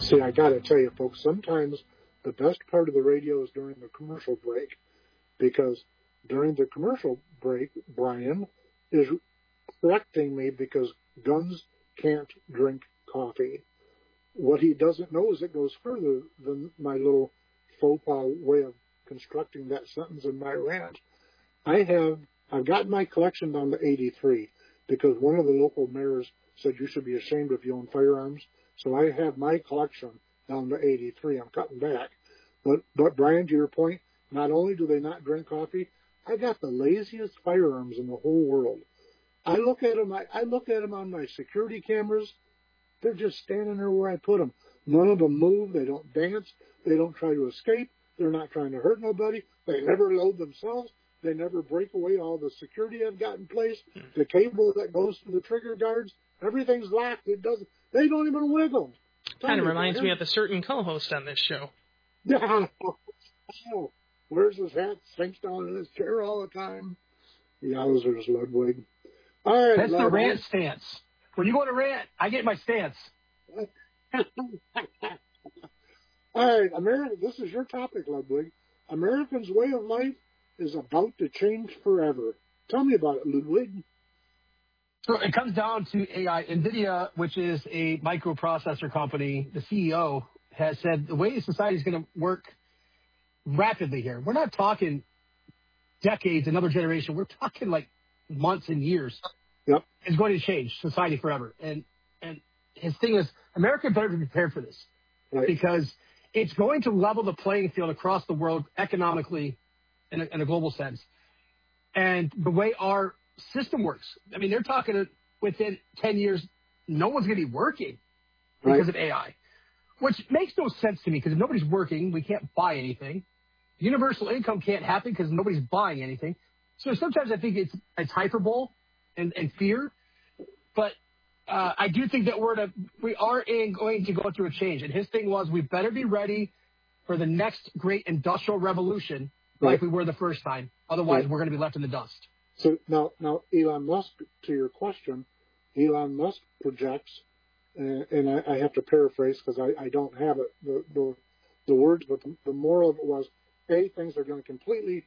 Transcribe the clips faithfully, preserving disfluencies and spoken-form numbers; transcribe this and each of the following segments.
See, I got to tell you, folks, sometimes the best part of the radio is during the commercial break, because during the commercial break, Brian is correcting me because guns can't drink coffee. What he doesn't know is it goes further than my little faux pas way of constructing that sentence in my rant. I have, I've gotten my collection down to eighty-three because one of the local mayors said you should be ashamed if you own firearms. So I have my collection down to eighty-three. I'm cutting back. But, but Brian, to your point, not only do they not drink coffee, I got the laziest firearms in the whole world. I look at them, I, I look at them on my security cameras. They're just standing there where I put them. None of them move. They don't dance. They don't try to escape. They're not trying to hurt nobody. They never load themselves. They never break away all the security I've got in place. The cable that goes to the trigger guards, everything's locked. It doesn't. They don't even wiggle. Kind of reminds me of a certain co-host on this show. Yeah. Oh, wears his hat, sinks down in his chair all the time. Yowzers, Ludwig. All right, that's Ludwig. the rant stance. When you go to rant, I get my stance. All right, America, this is your topic, Ludwig. Americans' way of life is about to change forever. Tell me about it, Ludwig. So it comes down to A I. NVIDIA, which is a microprocessor company, the C E O has said the way society is going to work rapidly here. We're not talking decades, another generation. We're talking like months and years. Yep. It's going to change society forever. And and his thing is, America better be prepared for this. Right. Because it's going to level the playing field across the world economically in a, in a global sense. And the way our system works, I mean, they're talking within ten years, no one's going to be working because right. of A I, which makes no sense to me because if nobody's working, we can't buy anything. Universal income can't happen because nobody's buying anything. So sometimes I think it's, it's hyperbole and, and fear, but uh, I do think that we're to, we are in, going to go through a change. And his thing was we better be ready for the next great industrial revolution right. like we were the first time. Otherwise, right. we're going to be left in the dust. So now, now Elon Musk, to your question, Elon Musk projects, uh, and I, I have to paraphrase because I, I don't have it, the, the, the words, but the, the moral of it was, A, things are going to completely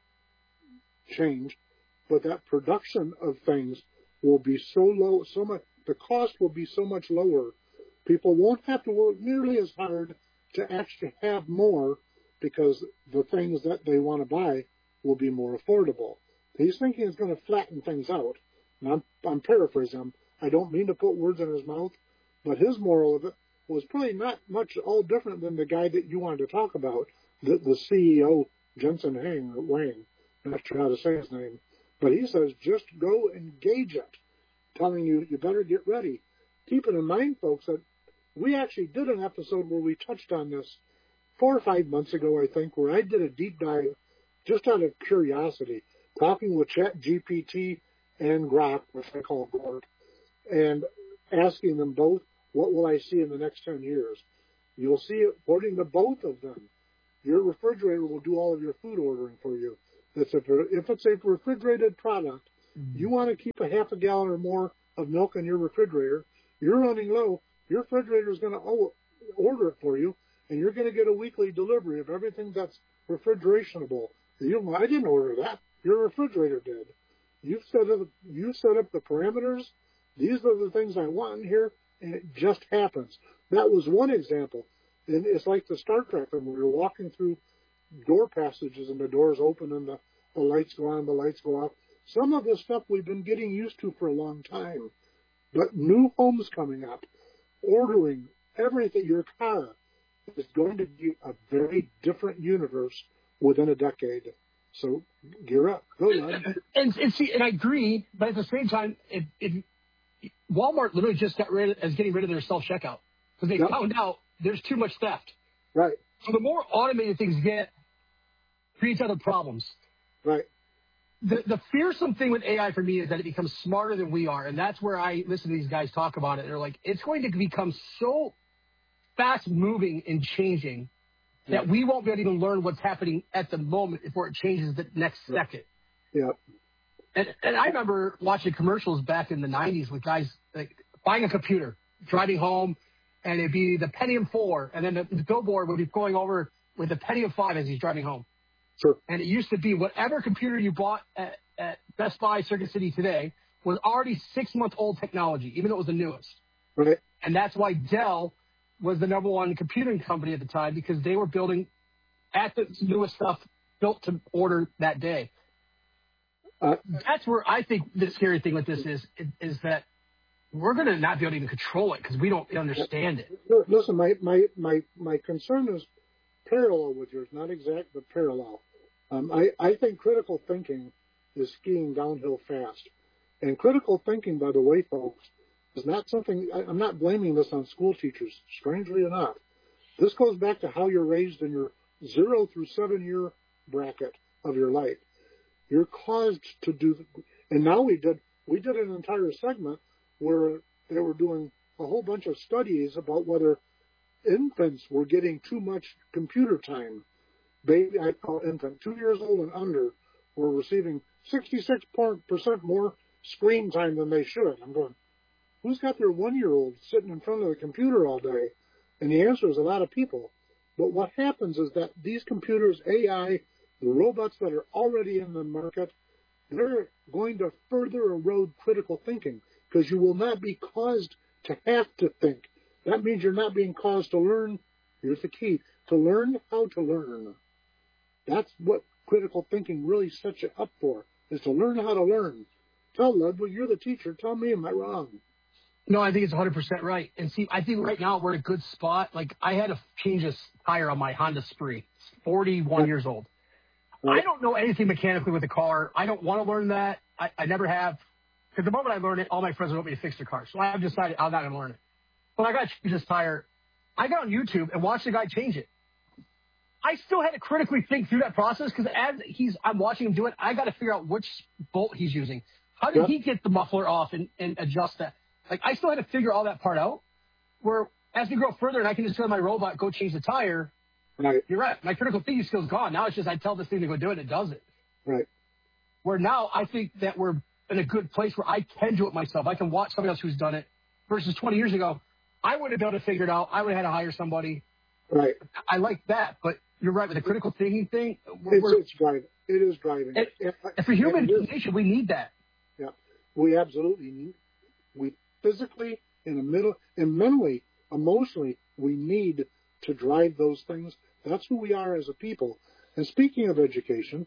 change, but that production of things will be so low, so much, the cost will be so much lower. People won't have to work nearly as hard to actually have more because the things that they want to buy will be more affordable. He's thinking it's going to flatten things out. And I'm, I'm paraphrasing him. I don't mean to put words in his mouth, but his moral of it was probably not much all different than the guy that you wanted to talk about, the, the C E O, Jensen Huang, or Wang. I'm not sure how to say his name. But he says, just go engage it, telling you, you better get ready. Keeping in mind, folks, that we actually did an episode where we touched on this four or five months ago, I think, where I did a deep dive just out of curiosity, talking with ChatGPT and Grok, which I call Grok, and asking them both, what will I see in the next ten years? You'll see, according to both of them, your refrigerator will do all of your food ordering for you. It's a, if it's a refrigerated product, mm-hmm. you want to keep a half a gallon or more of milk in your refrigerator, you're running low, your refrigerator is going to order it for you, and you're going to get a weekly delivery of everything that's refrigerationable. You, I didn't order that. Your refrigerator did. You've set up, you set up the parameters. These are the things I want in here, and it just happens. That was one example. And it's like the Star Trek film where you're walking through door passages and the doors open and the, the lights go on, the lights go off. Some of this stuff we've been getting used to for a long time. But new homes coming up, ordering everything, your car, is going to be a very different universe within a decade. So gear up. Go ahead. And, and see, and I agree, but at the same time, if, if Walmart literally just got rid of, is getting rid of their self-checkout because they yep. found out there's too much theft. Right. So the more automated things get, creates other problems. Right. The the fearsome thing with A I for me is that it becomes smarter than we are, and that's where I listen to these guys talk about it. They're like, it's going to become so fast-moving and changing that we won't be able to even learn what's happening at the moment before it changes the next yeah. second. Yeah. And, and I remember watching commercials back in the nineties with guys like buying a computer, driving home, and it'd be the Pentium four, and then the, the billboard would be going over with the Pentium five as he's driving home. Sure. And it used to be whatever computer you bought at, at Best Buy, Circuit City today was already six-month-old technology, even though it was the newest. Right. And that's why Dell was the number one computing company at the time, because they were building at the newest stuff built to order that day. Uh, That's where I think the scary thing with this is, is that we're going to not be able to even control it because we don't understand it. Listen, my, my, my, my concern is parallel with yours, not exact, but parallel. Um, I, I think critical thinking is skiing downhill fast. And critical thinking, by the way, folks, is not something, I, I'm not blaming this on school teachers, strangely enough. This goes back to how you're raised in your zero through seven year bracket of your life. You're caused to do, and now we did, we did an entire segment where they were doing a whole bunch of studies about whether infants were getting too much computer time. Baby, I call infant, two years old and under, were receiving sixty-six percent more screen time than they should. I'm going, who's got their one-year-old sitting in front of the computer all day? And the answer is a lot of people. But what happens is that these computers, A I, the robots that are already in the market, they're going to further erode critical thinking because you will not be caused to have to think. That means you're not being caused to learn. Here's the key, to learn how to learn. That's what critical thinking really sets you up for, is to learn how to learn. Tell Ludwig, you're the teacher. Tell me, am I wrong? No, I think it's one hundred percent right. And see, I think right now we're in a good spot. Like, I had to change a tire on my Honda Spree. It's forty-one yeah. years old. Right. I don't know anything mechanically with the car. I don't want to learn that. I, I never have. Because the moment I learn it, all my friends want me to fix their car. So I've decided I'm not going to learn it. But I got to change this tire. I got on YouTube and watched the guy change it. I still had to critically think through that process because as he's, I'm watching him do it, I got to figure out which bolt he's using. How did yeah. he get the muffler off and, and adjust that? Like, I still had to figure all that part out. Where as we grow further and I can just tell my robot, go change the tire. Right. You're right. My critical thinking skill's gone. Now it's just I tell this thing to go do it and it does it. Right. Where now I think that we're in a good place where I can do it myself. I can watch somebody else who's done it versus twenty years ago. I wouldn't have been able to figure it out. I would have had to hire somebody. Right. I like that, but you're right with the critical thinking thing. We're, it's, it's driving. It is driving. And, and, and for human nature, we need that. Yeah, we absolutely need. We physically, in the middle, and mentally, emotionally, we need to drive those things. That's who we are as a people. And speaking of education,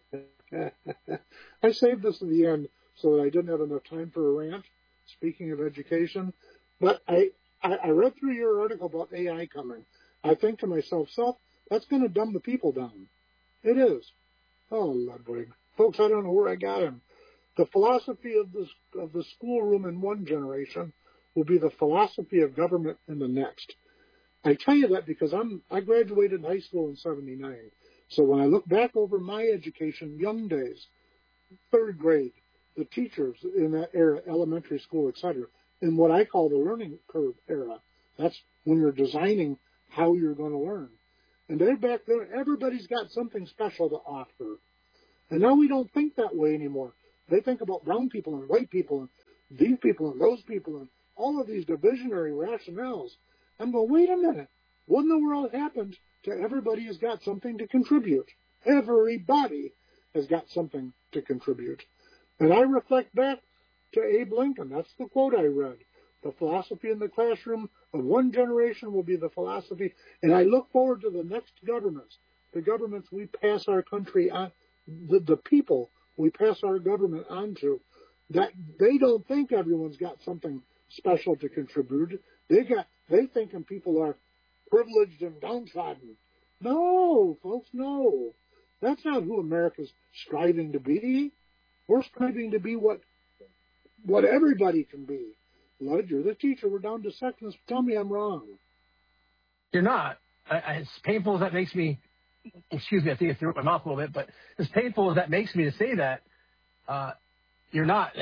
I saved this to the end so that I didn't have enough time for a rant. Speaking of education, but I, I, I read through your article about A I coming. I think to myself, self, that's going to dumb the people down. It is. Oh, Ludwig. Folks, I don't know where I got him. The philosophy of the, of the schoolroom in one generation will be the philosophy of government in the next. I tell you that because I'm, I graduated high school in seventy-nine. So when I look back over my education, young days, third grade, the teachers in that era, elementary school, et cetera, in what I call the learning curve era, that's when you're designing how you're going to learn. And they're back there, everybody's got something special to offer. And now we don't think that way anymore. They think about brown people and white people and these people and those people and all of these divisionary rationales. I'm going, wait a minute. What in the world happened to everybody has got something to contribute? Everybody has got something to contribute. And I reflect back to Abe Lincoln. That's the quote I read. The philosophy in the classroom of one generation will be the philosophy. And I look forward to the next governments, the governments we pass our country on, the, the people we pass our government on to, that they don't think everyone's got something special to contribute. They got, they thinking people are privileged and downtrodden. No, folks, no. That's not who America's striving to be. We're striving to be what, what everybody can be. Lud, you're the teacher. We're down to seconds. Tell me I'm wrong. You're not. I, I, as painful as that makes me, excuse me, I think I threw up my mouth a little bit, but as painful as that makes me to say that, uh, you're not.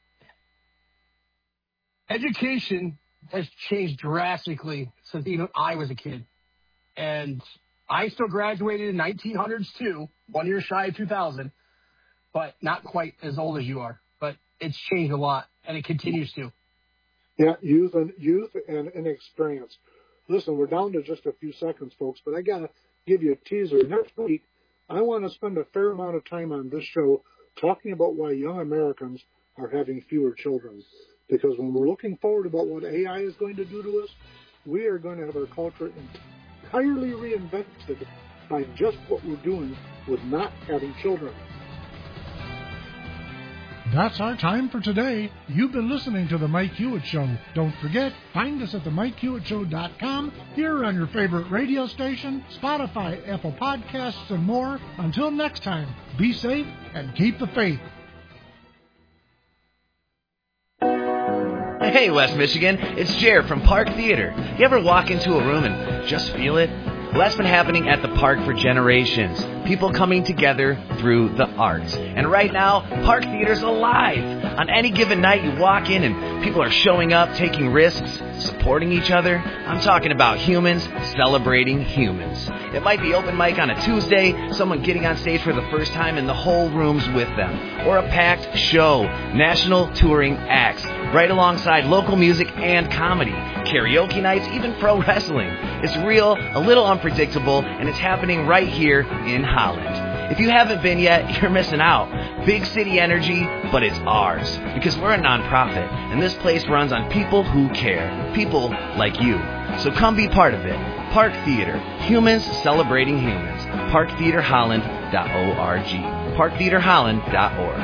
Education has changed drastically since even I was a kid. And I still graduated in nineteen hundreds too, one year shy of two thousand, but not quite as old as you are. But it's changed a lot, and it continues to. Yeah, youth and youth and, and experience. listen, we're down to just a few seconds, folks, but I got to give you a teaser. Next week, I want to spend a fair amount of time on this show talking about why young Americans are having fewer children. Because when we're looking forward about what A I is going to do to us, we are going to have our culture entirely reinvented by just what we're doing with not having children. That's our time for today. You've been listening to The Mike Hewitt Show. Don't forget, find us at the mike hewitt show dot com, here on your favorite radio station, Spotify, Apple Podcasts, and more. Until next time, be safe and keep the faith. Hey, West Michigan, it's Jer from Park Theater. You ever walk into a room and just feel it? Well, that's been happening at the park for generations. People coming together through the arts. And right now, Park Theater's alive. On any given night, you walk in and people are showing up, taking risks, supporting each other. I'm talking about humans celebrating humans. It might be open mic on a Tuesday, someone getting on stage for the first time and the whole room's with them. Or a packed show, national touring acts, right alongside local music and comedy. Karaoke nights, even pro wrestling. It's real, a little unpredictable, and it's happening right here in Holland. If you haven't been yet, you're missing out. Big city energy, but it's ours. Because we're a nonprofit, and this place runs on people who care. People like you. So come be part of it. Park Theater. Humans celebrating humans. park theater holland dot org. park theater holland dot org.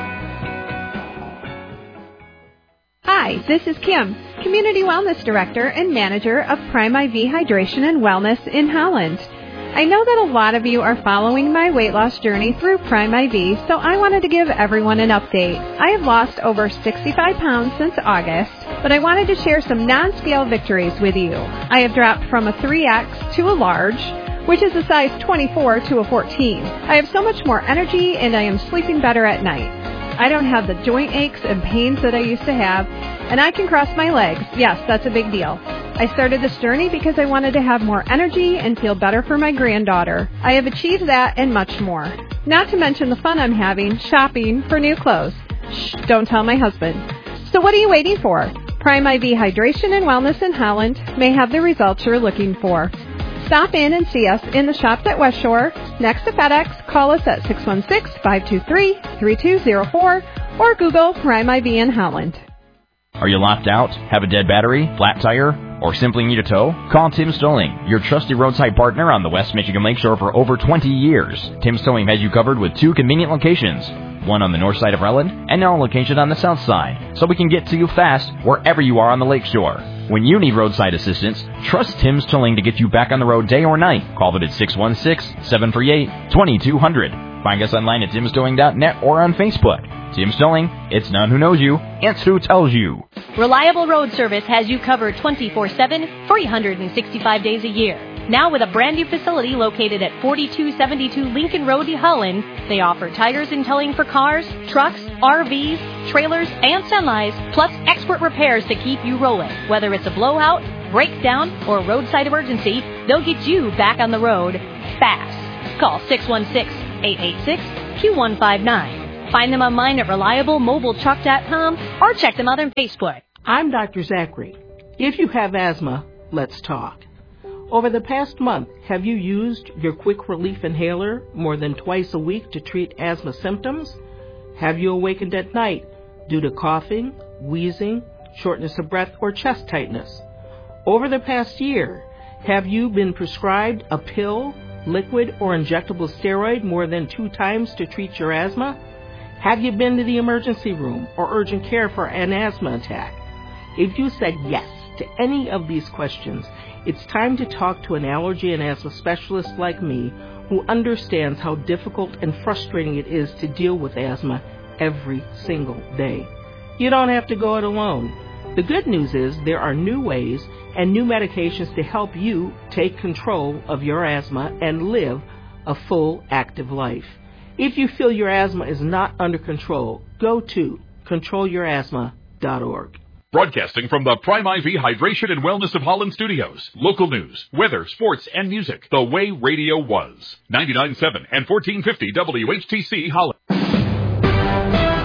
Hi, this is Kim, Community Wellness Director and Manager of Prime I V Hydration and Wellness in Holland. I know that a lot of you are following my weight loss journey through Prime I V, so I wanted to give everyone an update. I have lost over sixty-five pounds since August, but I wanted to share some non-scale victories with you. I have dropped from a three X to a large, which is a size twenty-four to a fourteen. I have so much more energy and I am sleeping better at night. I don't have the joint aches and pains that I used to have, and I can cross my legs. Yes, that's a big deal. I started this journey because I wanted to have more energy and feel better for my granddaughter. I have achieved that and much more. Not to mention the fun I'm having shopping for new clothes. Shh, don't tell my husband. So what are you waiting for? Prime I V Hydration and Wellness in Holland may have the results you're looking for. Stop in and see us in the shops at West Shore, next to FedEx. Call us at six one six, five two three, three two zero four or Google Prime I V in Holland. Are you locked out, have a dead battery, flat tire, or simply need a tow? Call Tim's Towing, your trusted roadside partner on the West Michigan Lakeshore for over twenty years. Tim's Towing has you covered with two convenient locations, one on the north side of Relland and now a location on the south side, so we can get to you fast wherever you are on the lakeshore. When you need roadside assistance, trust Tim's Towing to get you back on the road day or night. Call them at six one six, seven three eight, two two zero zero. Find us online at tims towing dot net or on Facebook. Tim's Towing, it's not who knows you, it's who tells you. Reliable Road Service has you covered twenty-four seven, three hundred sixty-five days a year. Now with a brand new facility located at forty-two seventy-two Lincoln Road, Holland, they offer tires and towing for cars, trucks, R Vs, trailers, and semis, plus expert repairs to keep you rolling. Whether it's a blowout, breakdown, or roadside emergency, they'll get you back on the road fast. Call six one six, eight eight six, two one five nine. Find them online at reliable mobile truck dot com or check them out on Facebook. I'm Doctor Zachary. If you have asthma, let's talk. Over the past month, have you used your quick relief inhaler more than twice a week to treat asthma symptoms? Have you awakened at night due to coughing, wheezing, shortness of breath, or chest tightness? Over the past year, have you been prescribed a pill, liquid, or injectable steroid more than two times to treat your asthma? Have you been to the emergency room or urgent care for an asthma attack? If you said yes to any of these questions, it's time to talk to an allergy and asthma specialist like me who understands how difficult and frustrating it is to deal with asthma every single day. You don't have to go it alone. The good news is there are new ways and new medications to help you take control of your asthma and live a full, active life. If you feel your asthma is not under control, go to control your asthma dot org. Broadcasting from the Prime I V Hydration and Wellness of Holland studios. Local news, weather, sports, and music. The way radio was. ninety-nine point seven and fourteen fifty W H T C Holland.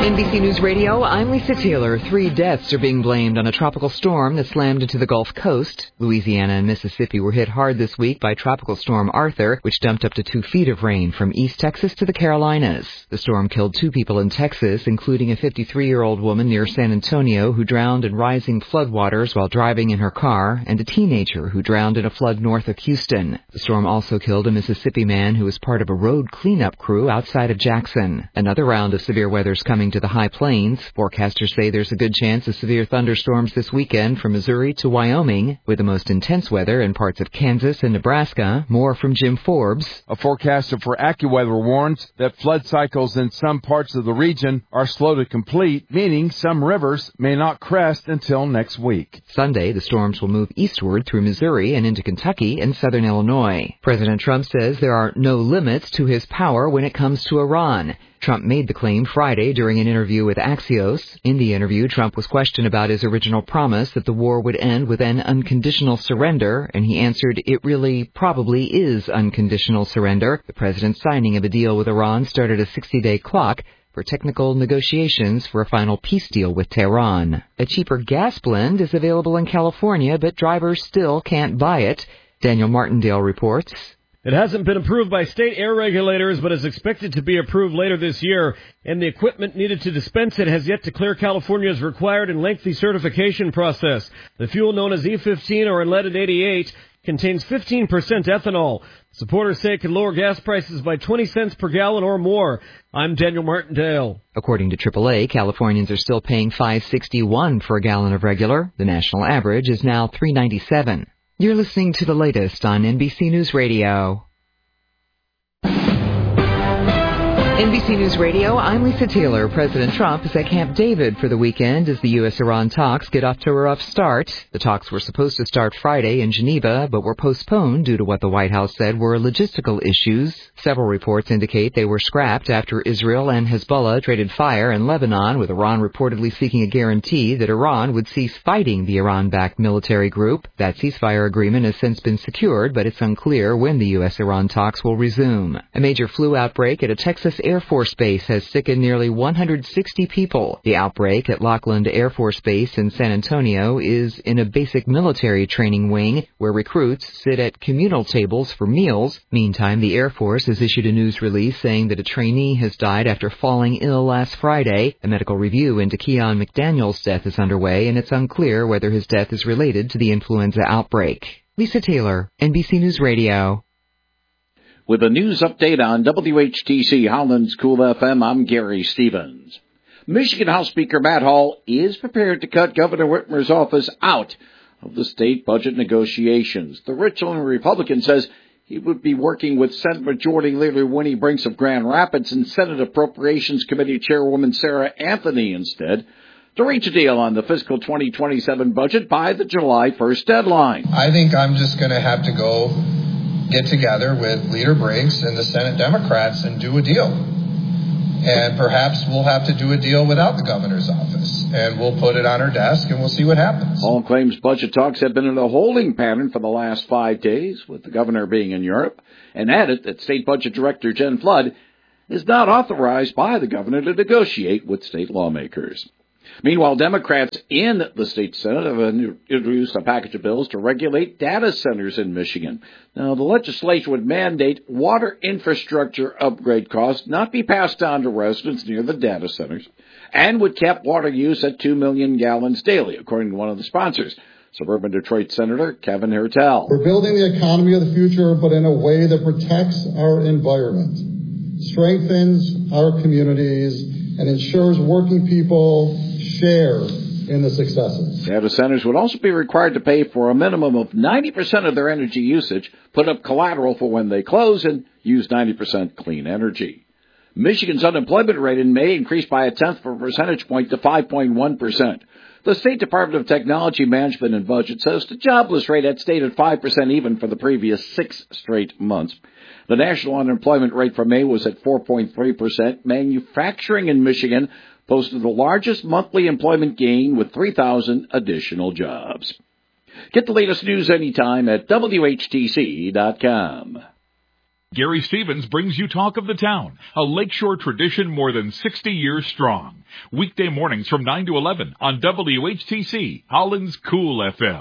N B C News Radio, I'm Lisa Taylor. Three deaths are being blamed on a tropical storm that slammed into the Gulf Coast. Louisiana and Mississippi were hit hard this week by Tropical Storm Arthur, which dumped up to two feet of rain from East Texas to the Carolinas. The storm killed two people in Texas, including a fifty-three-year-old woman near San Antonio who drowned in rising floodwaters while driving in her car, and a teenager who drowned in a flood north of Houston. The storm also killed a Mississippi man who was part of a road cleanup crew outside of Jackson. Another round of severe weather is coming to the high plains. Forecasters say there's a good chance of severe thunderstorms this weekend from Missouri to Wyoming, with the most intense weather in parts of Kansas and Nebraska. More from Jim Forbes. A forecaster for AccuWeather warns that flood cycles in some parts of the region are slow to complete, meaning some rivers may not crest until next week. Sunday, the storms will move eastward through Missouri and into Kentucky and southern Illinois. President Trump says there are no limits to his power when it comes to Iran. Trump made the claim Friday during an interview with Axios. In the interview, Trump was questioned about his original promise that the war would end with an unconditional surrender, and he answered, "It really probably is unconditional surrender." The president's signing of a deal with Iran started a sixty-day clock for technical negotiations for a final peace deal with Tehran. A cheaper gas blend is available in California, but drivers still can't buy it. Daniel Martindale reports. It hasn't been approved by state air regulators, but is expected to be approved later this year, and the equipment needed to dispense it has yet to clear California's required and lengthy certification process. The fuel, known as E fifteen or unleaded eighty-eight, contains fifteen percent ethanol. Supporters say it could lower gas prices by twenty cents per gallon or more. I'm Daniel Martindale. According to triple A, Californians are still paying five sixty-one for a gallon of regular. The national average is now three ninety-seven. You're listening to the latest on N B C News Radio. N B C News Radio, I'm Lisa Taylor. President Trump is at Camp David for the weekend as the U S Iran talks get off to a rough start. The talks were supposed to start Friday in Geneva, but were postponed due to what the White House said were logistical issues. Several reports indicate they were scrapped after Israel and Hezbollah traded fire in Lebanon, with Iran reportedly seeking a guarantee that Iran would cease fighting the Iran-backed military group. That ceasefire agreement has since been secured, but it's unclear when the U S Iran talks will resume. A major flu outbreak at a Texas Air Force Base has sickened nearly one hundred sixty people. The outbreak at Lackland Air Force Base in San Antonio is in a basic military training wing where recruits sit at communal tables for meals. Meantime, the Air Force has issued a news release saying that a trainee has died after falling ill last Friday. A medical review into Keon McDaniel's death is underway, and it's unclear whether his death is related to the influenza outbreak. Lisa Taylor, N B C News Radio. With a news update on W H T C Holland's Cool F M, I'm Gary Stevens. Michigan House Speaker Matt Hall is prepared to cut Governor Whitmer's office out of the state budget negotiations. The Richland Republican says he would be working with Senate Majority Leader Winnie Brinks of Grand Rapids and Senate Appropriations Committee Chairwoman Sarah Anthony instead to reach a deal on the fiscal twenty twenty-seven budget by the July first deadline. I think I'm just going to have to go get together with Leader Brinks and the Senate Democrats and do a deal. And perhaps we'll have to do a deal without the governor's office. And we'll put it on her desk and we'll see what happens. Hall claims budget talks have been in a holding pattern for the last five days, with the governor being in Europe, and added that State Budget Director Jen Flood is not authorized by the governor to negotiate with state lawmakers. Meanwhile, Democrats in the state Senate have introduced a package of bills to regulate data centers in Michigan. Now, the legislation would mandate water infrastructure upgrade costs not be passed on to residents near the data centers, and would cap water use at two million gallons daily, according to one of the sponsors, suburban Detroit Senator Kevin Hertel. We're building the economy of the future, but in a way that protects our environment, strengthens our communities, and ensures working people share in the successes. Data centers would also be required to pay for a minimum of ninety percent of their energy usage, put up collateral for when they close, and use ninety percent clean energy. Michigan's unemployment rate in May increased by a tenth of a percentage point to five point one percent. The State Department of Technology Management and Budget says the jobless rate had stayed at five percent even for the previous six straight months. The national unemployment rate for May was at four point three percent. Manufacturing in Michigan posted the largest monthly employment gain with three thousand additional jobs. Get the latest news anytime at W H T C dot com. Gary Stevens brings you Talk of the Town, a Lakeshore tradition more than sixty years strong. Weekday mornings from nine to eleven on W H T C, Holland's Cool F M.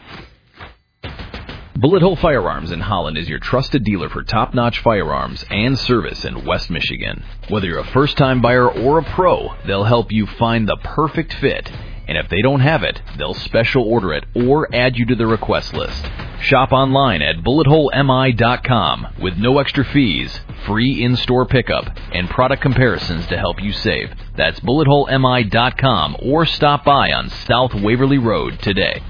Bullet Hole Firearms in Holland is your trusted dealer for top-notch firearms and service in West Michigan. Whether you're a first-time buyer or a pro, they'll help you find the perfect fit. And if they don't have it, they'll special order it or add you to the request list. Shop online at bullet hole m i dot com with no extra fees, free in-store pickup, and product comparisons to help you save. That's bullet hole m i dot com or stop by on South Waverly Road today.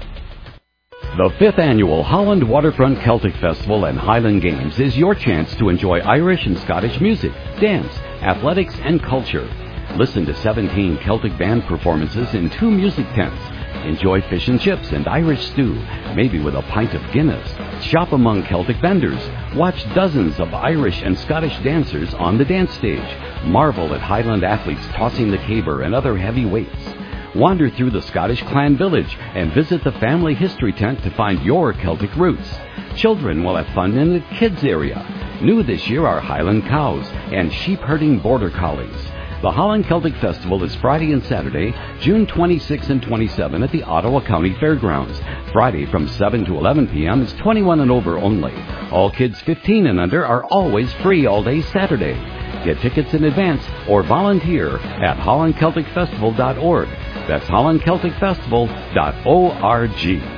The fifth annual Holland Waterfront Celtic Festival and Highland Games is your chance to enjoy Irish and Scottish music, dance, athletics, and culture. Listen to seventeen Celtic band performances in two music tents. Enjoy fish and chips and Irish stew, maybe with a pint of Guinness. Shop among Celtic vendors. Watch dozens of Irish and Scottish dancers on the dance stage. Marvel at Highland athletes tossing the caber and other heavy weights. Wander through the Scottish clan village and visit the family history tent to find your Celtic roots. Children will have fun in the kids area. New this year are Highland cows and sheep-herding border collies. The Holland Celtic Festival is Friday and Saturday, June twenty-sixth and twenty-seventh at the Ottawa County Fairgrounds. Friday from seven to eleven p.m. is twenty-one and over only. All kids fifteen and under are always free all day Saturday. Get tickets in advance or volunteer at holland celtic festival dot org. That's holland celtic festival dot org.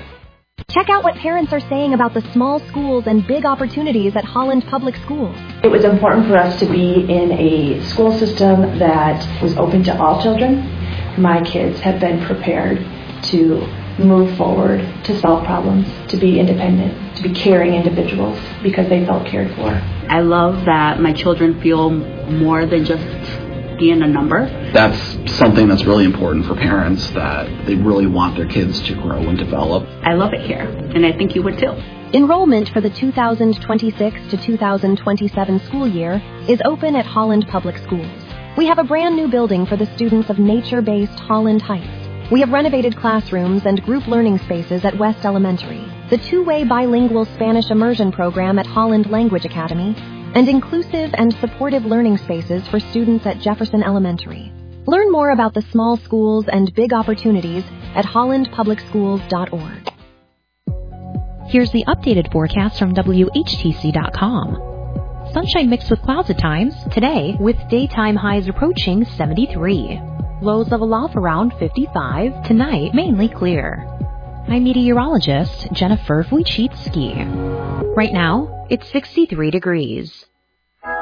Check out what parents are saying about the small schools and big opportunities at Holland Public Schools. It was important for us to be in a school system that was open to all children. My kids have been prepared to move forward, to solve problems, to be independent, to be caring individuals because they felt cared for. I love that my children feel more than just being a number. That's something that's really important for parents, that they really want their kids to grow and develop. I love it here, and I think you would too. Enrollment for the two thousand twenty-six to two thousand twenty-seven school year is open at Holland Public Schools. We have a brand new building for the students of nature-based Holland Heights. We have renovated classrooms and group learning spaces at West Elementary, the two-way bilingual Spanish immersion program at Holland Language Academy, and inclusive and supportive learning spaces for students at Jefferson Elementary. Learn more about the small schools and big opportunities at holland public schools dot org. Here's the updated forecast from W H T C dot com. Sunshine mixed with clouds at times today, with daytime highs approaching seventy-three. Lows level off around fifty-five. Tonight, mainly clear. I'm meteorologist Jennifer Wojcicki. Right now, it's sixty-three degrees.